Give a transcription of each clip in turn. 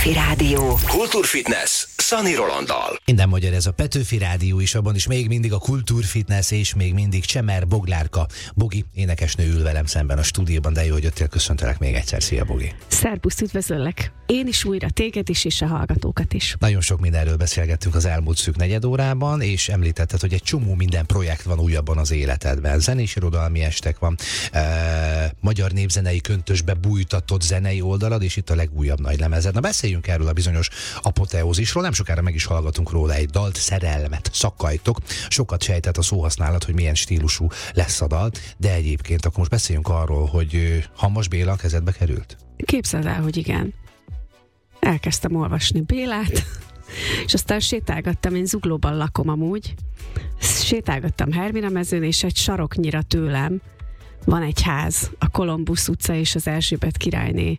Petőfi Rádió. Kultúrfitness Szani Rolanddal. Minden magyar ez a Petőfi Rádió is, abban is még mindig a kultúrfitness, és még mindig Csemer Boglárka. Bogi, énekesnő ül velem szemben a stúdióban, de jó, hogy jöttél, köszöntelek még egyszer. Szia, Bogi! Szerbusz, üdvözöllek! Én is újra téged is, és a hallgatókat is. Nagyon sok mindenről beszélgettünk az elmúlt szűk negyed órában, és említetted, hogy egy csomó minden projekt van újabban az életedben. Zenés irodalmi estek van, magyar népzenei köntösbe bújtatott zenei oldalad, és itt a legújabb nagy lemezed. Na, beszéljünk erről a bizonyos apoteózisról, nem sokára meg is hallgatunk róla egy dalt, Szerelmet szakkajtok. Sokat sejtett a szóhasználat, hogy milyen stílusú lesz a dal, de egyébként akkor most beszéljünk arról, hogy Hamvas Béla a kezedbe került. Képzeld el, hogy igen. Elkezdtem olvasni Bélát, és aztán sétálgattam, én Zuglóban lakom amúgy, sétálgattam Hermina mezőn, és egy saroknyira tőlem van egy ház, a Kolumbusz utca és az Erzsébet királyné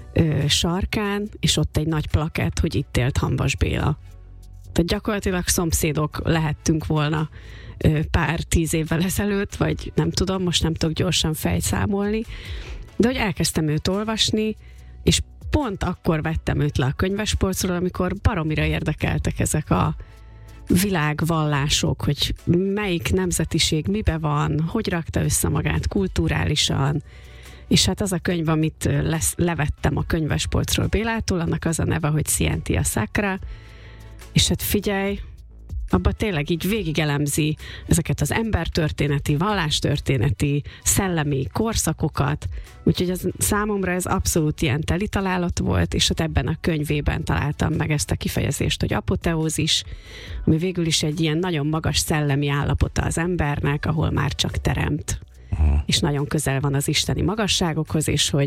sarkán, és ott egy nagy plakett, hogy itt élt Hamvas Béla. Tehát gyakorlatilag szomszédok lehettünk volna pár 10 évvel ezelőtt, vagy nem tudom, most nem tudok gyorsan fejszámolni, de hogy elkezdtem őt olvasni, és pont akkor vettem őt le a könyvespolcról, amikor baromira érdekeltek ezek a világvallások, hogy melyik nemzetiség mibe van, hogy rakta össze magát kulturálisan, és hát az a könyv, amit levettem a könyvespolcról Bélától, annak az a neve, hogy Scientia Sacra, és hát figyelj, abban tényleg így végigelemzi ezeket az embertörténeti, vallástörténeti, szellemi korszakokat, úgyhogy az, számomra ez abszolút ilyen teli találat volt, és hát ebben a könyvében találtam meg ezt a kifejezést, hogy apoteózis, ami végül is egy ilyen nagyon magas szellemi állapota az embernek, ahol már csak teremt, és nagyon közel van az isteni magasságokhoz, és hogy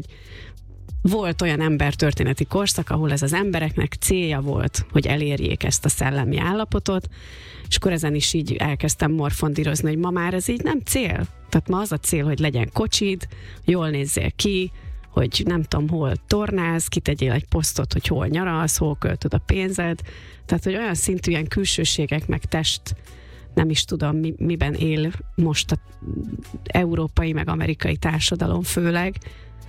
volt olyan embertörténeti korszak, ahol ez az embereknek célja volt, hogy elérjék ezt a szellemi állapotot, és akkor ezen is így elkezdtem morfondírozni, hogy ma már ez így nem cél. Tehát ma az a cél, hogy legyen kocsid, jól nézzél ki, hogy nem tudom, hol tornáz, kitegyél egy posztot, hogy hol nyaralsz, hol költöd a pénzed. Tehát, hogy olyan szintű ilyen külsőségek, meg test, nem is tudom, miben él most az európai, meg amerikai társadalom főleg,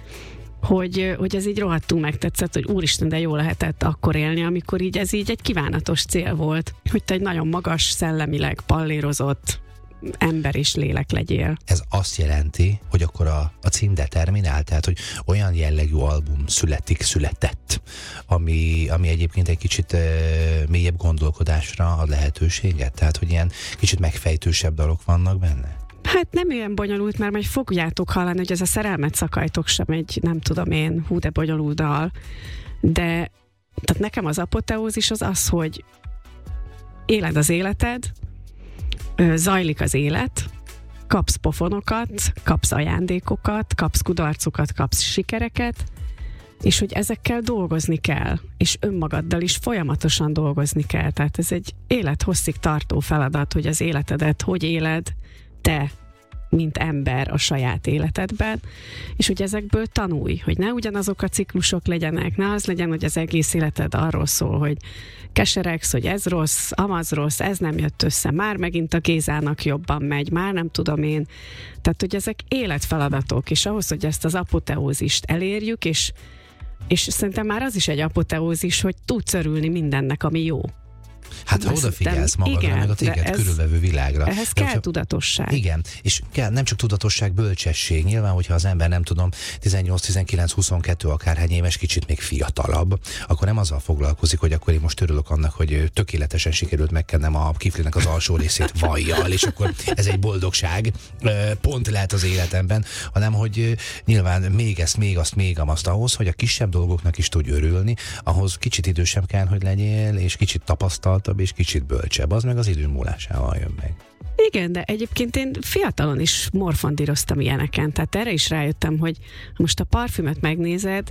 hogy ez így rohadtul megtetszett, hogy úristen, de jó lehetett akkor élni, amikor így ez így egy kívánatos cél volt, hogy te egy nagyon magas, szellemileg pallérozott ember és lélek legyél. Ez azt jelenti, hogy akkor a cím determinál, tehát hogy olyan jellegű album született, ami egyébként egy kicsit mélyebb gondolkodásra ad lehetőséget, tehát hogy ilyen kicsit megfejtősebb dalok vannak benne? Hát nem olyan bonyolult, mert majd fogjátok hallani, hogy ez a Szerelmet szakkajtok sem egy, nem tudom én, hú de bonyolult dal, de tehát nekem az apoteózis az, hogy éled az életed, zajlik az élet, kapsz pofonokat, kapsz ajándékokat, kapsz kudarcokat, kapsz sikereket, és hogy ezekkel dolgozni kell, és önmagaddal is folyamatosan dolgozni kell. Tehát ez egy élethosszig tartó feladat, hogy az életedet hogy éled te, mint ember a saját életedben, és hogy ezekből tanulj, hogy ne ugyanazok a ciklusok legyenek, ne az legyen, hogy az egész életed arról szól, hogy keseregsz, hogy ez rossz, amaz rossz, ez nem jött össze, már megint a Gézának jobban megy, már nem tudom én. Tehát, hogy ezek életfeladatok, és ahhoz, hogy ezt az apoteózist elérjük, és szerintem már az is egy apoteózis, hogy tudsz örülni mindennek, ami jó. Hát ha odafigyelsz magadra, igen, meg a téged körülvevő világra. Ehhez kell tudatosság. Igen, és kell nem csak tudatosság, bölcsesség. Nyilván, hogyha az ember nem tudom, 18, 19, 22 akárhány éves, kicsit még fiatalabb, akkor nem azzal foglalkozik, hogy akkor én most örülök annak, hogy tökéletesen sikerült megkennem a kiflinek az alsó részét vajjal, és akkor ez egy boldogság pont lehet az életemben, hanem hogy nyilván még ezt, még azt, még amazt ahhoz, hogy a kisebb dolgoknak is tudj örülni, ahhoz kicsit idősebb kell, hogy legyél, és kicsit tapasztaltabb, és kicsit bölcsebb, az meg az idő múlásával jön meg. Igen, de egyébként én fiatalon is morfondíroztam ilyeneken, tehát erre is rájöttem, hogy most a Parfümöt megnézed,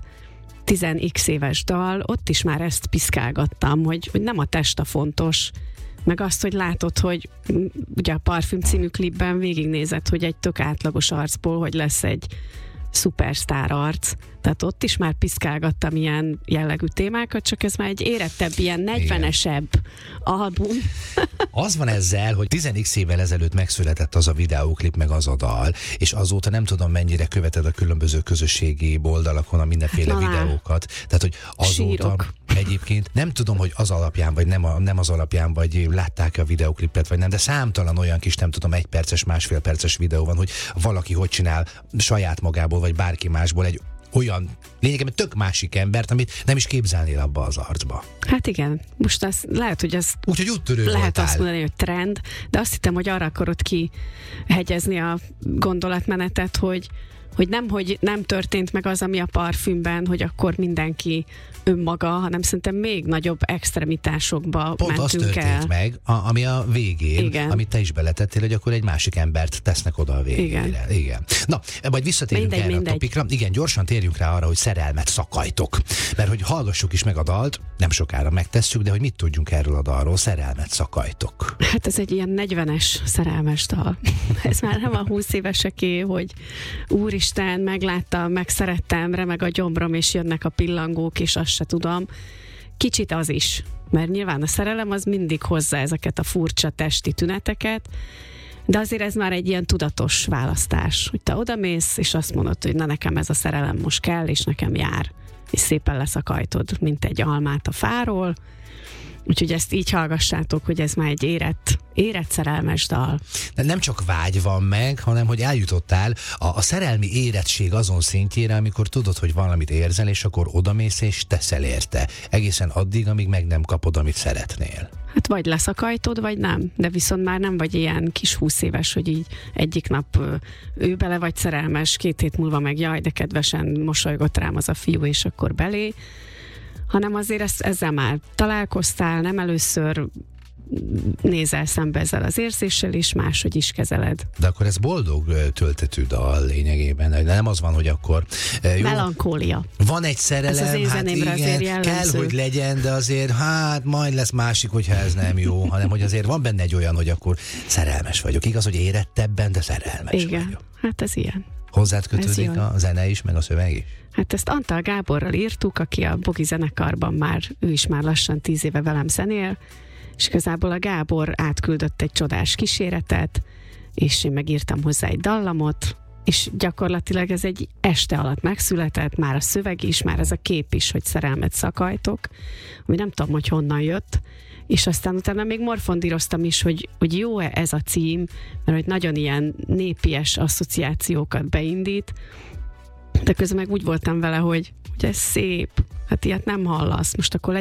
10x éves dal, ott is már ezt piszkálgattam, hogy nem a test a fontos, meg azt, hogy látod, hogy ugye a Parfüm című klipben végignézed, hogy egy tök átlagos arcból, hogy lesz egy szupersztár arc. Tehát ott is már piszkálgattam ilyen jellegű témákat, csak ez már egy érettebb, ilyen 40-esebb album. Az van ezzel, hogy 10x évvel ezelőtt megszületett az a videóklip, meg az a dal, és azóta nem tudom mennyire követed a különböző közösségi oldalakon a mindenféle videókat. Tehát, hogy azóta... Sírok. egyébként. Nem tudom, hogy az alapján, vagy nem az alapján, vagy látták a videoklipet, vagy nem, de számtalan olyan kis, nem tudom, 1 perces, 1,5 perces videó van, hogy valaki hogy csinál saját magából, vagy bárki másból egy olyan lényegében tök másik embert, amit nem is képzelnél abba az arcba. Hát igen, most az, lehet, hogy ez úgyhogy úttörő lehet voltál. azt mondani, hogy trend, de azt hittem, hogy arra akarod kihegyezni a gondolatmenetet, hogy nem történt meg az, ami a parfümben, hogy akkor mindenki önmaga, hanem szerintem még nagyobb extremitásokba pont mentünk az történt el. meg, ami a végén, Igen. amit te is beletettél, hogy akkor egy másik embert tesznek oda a végére. Igen. Na, majd visszatérünk erre a topikra. Igen, gyorsan térjünk rá arra, hogy szerelmet szakajtok. Mert hogy hallgassuk is meg a dalt, nem sokára megtesszük, de hogy mit tudjunk erről a dalról, szerelmet szakajtok. Hát ez egy ilyen 40-es szerelmes dal. Ez már nem a 20 éveseké, hogy úristen, megláttam, megszerettem, remeg a gyomrom, és jönnek a pillangók, és azt se tudom. Kicsit az is, mert nyilván a szerelem az mindig hozza ezeket a furcsa testi tüneteket, de azért ez már egy ilyen tudatos választás, hogy te odamész, és azt mondod, hogy na nekem ez a szerelem most kell, és nekem jár, és szépen leszakajtod, mint egy almát a fáról. Úgyhogy ezt így hallgassátok, hogy ez már egy érett szerelmes dal. De nem csak vágy van meg, hanem hogy eljutottál a szerelmi érettség azon szintjére, amikor tudod, hogy valamit érzel, és akkor odamész és teszel érte. Egészen addig, amíg meg nem kapod, amit szeretnél. Hát vagy leszakajtod, vagy nem. De viszont már nem vagy ilyen kis 20 éves, hogy így egyik nap ő bele vagy szerelmes, 2 hét múlva meg jaj, de kedvesen mosolygott rám az a fiú, és akkor belé. Hanem azért ezzel már találkoztál, nem először nézel szembe ezzel az érzéssel, és máshogy is kezeled. De akkor ez boldog töltetű dal lényegében. De nem az van, hogy akkor... Jó, melankólia. Van egy szerelem, ez az én zenémre azért jellemző. kell, hogy legyen, de azért majd lesz másik, hogyha ez nem jó, hanem hogy azért van benne egy olyan, hogy akkor szerelmes vagyok. Igaz, hogy érettebben, de szerelmes vagyok. Hát ez ilyen. Hozzád kötődik a zene is, meg a szöveg is? Hát ezt Antal Gáborral írtuk, aki a Bogi zenekarban ő is már lassan 10 éve velem zenél, és igazából a Gábor átküldött egy csodás kíséretet, és én megírtam hozzá egy dallamot, és gyakorlatilag ez egy este alatt megszületett, már a szöveg is, már ez a kép is, hogy szerelmet szakajtok, ami nem tudom, hogy honnan jött, és aztán utána még morfondíroztam is, hogy jó-e ez a cím, mert hogy nagyon ilyen népies asszociációkat beindít, de közben meg úgy voltam vele, hogy ez szép, hát ilyet nem hallasz, most akkor